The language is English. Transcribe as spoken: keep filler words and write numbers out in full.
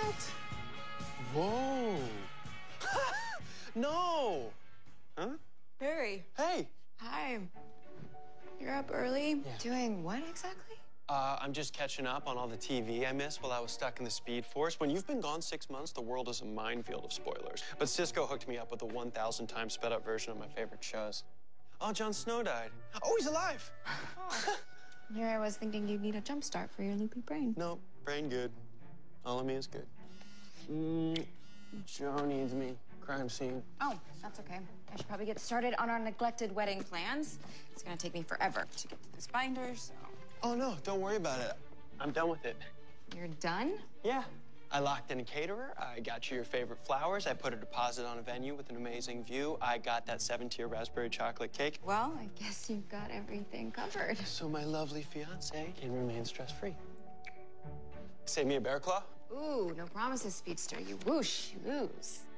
What? Whoa. No. Huh? Barry. Hey. Hi. You're up early. Yeah. Doing what exactly? Uh, I'm just catching up on all the T V I missed while I was stuck in the Speed Force. When you've been gone six months, the world is a minefield of spoilers. But Cisco hooked me up with a one thousand times sped up version of my favorite shows. Oh, Jon Snow died. Oh, he's alive. Oh. Here I was thinking you'd need a jump start for your loopy brain. No, brain good. All of me is good. Mm, Joe needs me. Crime scene. Oh, that's okay. I should probably get started on our neglected wedding plans. It's gonna take me forever to get to this binder, so... Oh, no, don't worry about it. I'm done with it. You're done? Yeah. I locked in a caterer. I got you your favorite flowers. I put a deposit on a venue with an amazing view. I got that seven-tier raspberry chocolate cake. Well, I guess you've got everything covered. So my lovely fiancé can remain stress-free. Save me a bear claw? Ooh, no promises, Speedster. You whoosh, you lose.